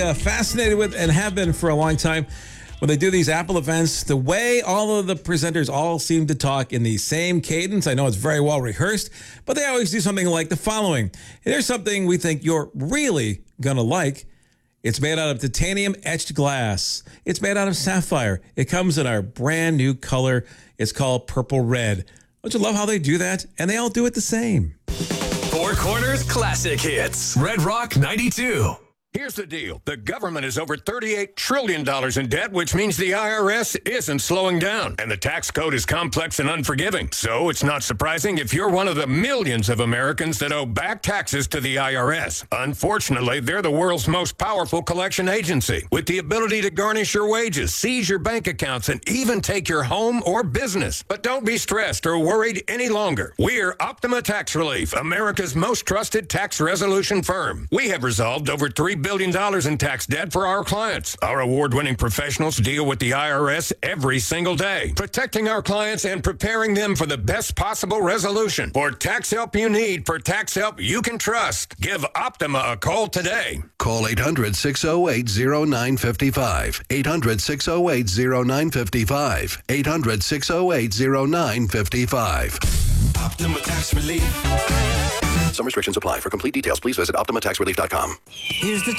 Fascinated with and have been for a long time when they do these Apple events, the way all of the presenters all seem to talk in the same cadence. I know it's very well rehearsed, but they always do something like the following. Here's something we think you're really going to like. It's made out of titanium etched glass. It's made out of sapphire. It comes in our brand new color. It's called Purple Red. Don't you love how they do that? And they all do it the same. Four Corners Classic Hits. Red Rock 92. Here's the deal. The government is over $38 trillion in debt, which means the IRS isn't slowing down. And the tax code is complex and unforgiving. So it's not surprising if you're one of the millions of Americans that owe back taxes to the IRS. Unfortunately, they're the world's most powerful collection agency, with the ability to garnish your wages, seize your bank accounts, and even take your home or business. But don't be stressed or worried any longer. We're Optima Tax Relief, America's most trusted tax resolution firm. We have resolved over $3 billion in tax debt for our clients. Our award-winning professionals deal with the IRS every single day, protecting our clients and preparing them for the best possible resolution. For tax help you need, for tax help you can trust, give Optima a call today. Call 800-608-0955. 800-608-0955. 800-608-0955. Optima Tax Relief. Some restrictions apply. For complete details, please visit OptimaTaxRelief.com. Here's the